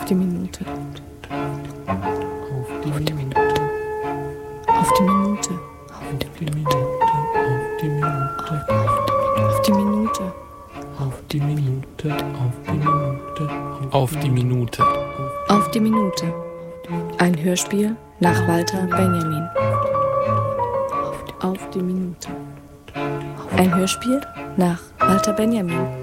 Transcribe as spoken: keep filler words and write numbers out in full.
Auf die Minute. Auf die Minute. Auf die Minute. Auf die Minute. Auf die Minute. Auf die Minute. Auf die Minute. Auf die Minute. Auf die Minute. Auf die Minute. Ein Hörspiel nach Walter Benjamin. Auf die Minute. Ein Hörspiel nach Walter Benjamin.